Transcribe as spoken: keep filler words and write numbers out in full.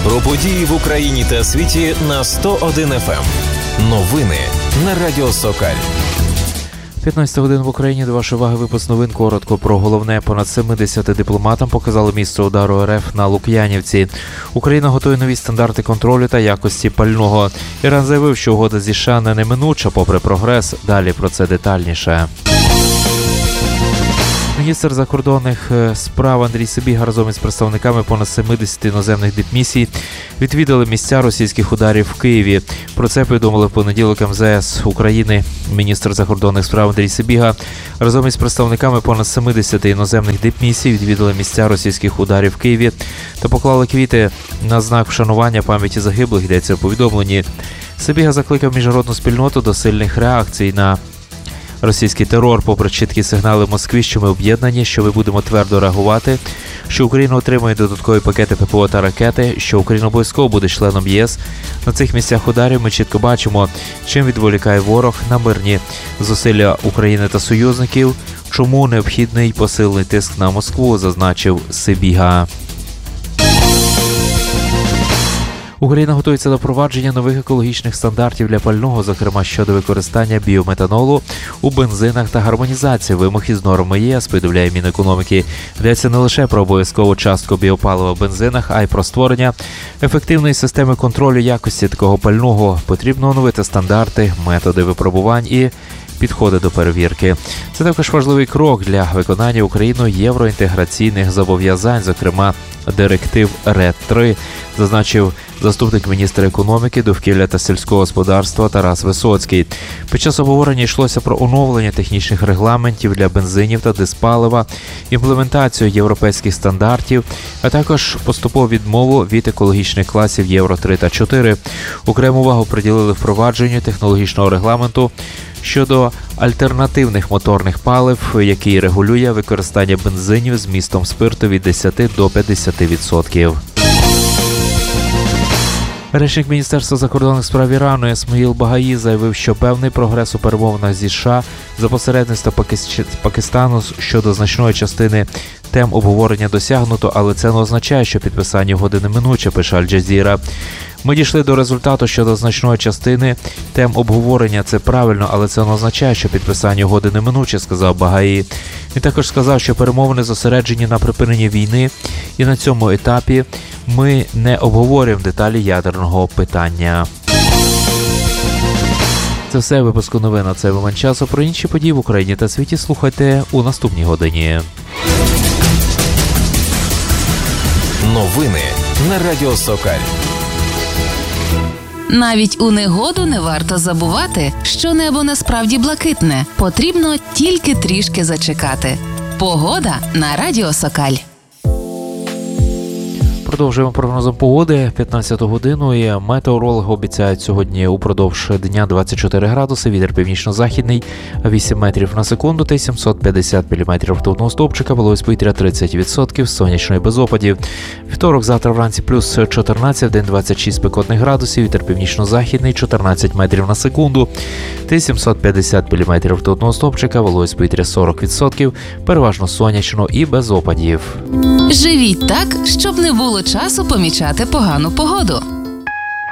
Про події в Україні та світі на сто один еф ем. Новини на Радіо Сокаль. п'ятнадцята година в Україні. До вашої уваги випуск новин. Коротко про головне. Понад сімдесят дипломатам показали місце удару РФ на Лук'янівці. Україна готує нові стандарти контролю та якості пального. Іран заявив, що угода зі США не неминуча, попри прогрес. Далі про це детальніше. Міністр закордонних справ Андрій Сибіга разом із представниками понад сімдесят іноземних дипмісій відвідали місця російських ударів в Києві. Про це повідомили в понеділок ем зе ес України. Міністр закордонних справ Андрій Сибіга разом із представниками понад сімдесят іноземних дипмісій відвідали місця російських ударів в Києві та поклали квіти на знак вшанування пам'яті загиблих, йдеться в повідомленні. Сибіга закликав міжнародну спільноту до сильних реакцій на російський терор, попри чіткі сигнали Москви, що ми об'єднані, що ми будемо твердо реагувати, що Україна отримує додаткові пакети пе пе о та ракети, що Україна обов'язково буде членом ЄС. На цих місцях ударів ми чітко бачимо, чим відволікає ворог на мирні зусилля України та союзників, чому необхідний посилений тиск на Москву, зазначив Сибіга. Україна готується до впровадження нових екологічних стандартів для пального, зокрема щодо використання біометанолу у бензинах та гармонізації вимог із нормами ЄС, повідомляє Мінекономіки. Йдеться не лише про обов'язкову частку біопалива в бензинах, а й про створення ефективної системи контролю якості такого пального. Потрібно оновити стандарти, методи випробувань і підходи до перевірки. Це також важливий крок для виконання Україною євроінтеграційних зобов'язань, зокрема директив ред три, зазначив заступник міністра економіки, довкілля та сільського господарства Тарас Висоцький. Під час обговорення йшлося про оновлення технічних регламентів для бензинів та диспалива, імплементацію європейських стандартів, а також поступову відмову від екологічних класів Євро три та чотири. Окрему увагу приділили впровадженню технологічного регламенту щодо альтернативних моторних палив, який регулює використання бензинів з вмістом спирту від десяти до п'ятдесяти відсотків. Речник Міністерства закордонних справ Ірану Ісмаїл Багаї заявив, що певний прогрес у перемовинах зі США за посередництва Пакистану щодо значної частини тем обговорення досягнуто, але це не означає, що підписання угоди неминуче, пише Аль-Джазіра. Ми дійшли до результату щодо значної частини тем обговорення. Це правильно, але це не означає, що підписання угоди неминуче, сказав Багаї. Він також сказав, що перемовини зосереджені на припиненні війни, і на цьому етапі ми не обговорюємо деталі ядерного питання. Це все випуску новин на цей момент часу. Про інші події в Україні та світі слухайте у наступній годині. Новини на Радіо Сокаль. Навіть у негоду не варто забувати, що небо насправді блакитне. Потрібно тільки трішки зачекати. Погода на Радіо Сокаль. Продовжуємо прогнозом погоди. п'ятнадцяту годину і метеорологи обіцяють сьогодні упродовж дня двадцять чотири градуси, вітер північно-західний, вісім метрів на секунду та сімсот п'ятдесят міліметрів ртутного стовпчика, вологість повітря тридцять відсотків, сонячної без опадів. Вівторок, завтра вранці плюс чотирнадцять, день двадцять шість спекотних градусів, вітер північно-західний, чотирнадцять метрів на секунду та сімсот п'ятдесят міліметрів ртутного стовпчика, вологість повітря сорок відсотків, переважно сонячно і без опадів. Живіть так, щоб не було часу помічати погану погоду.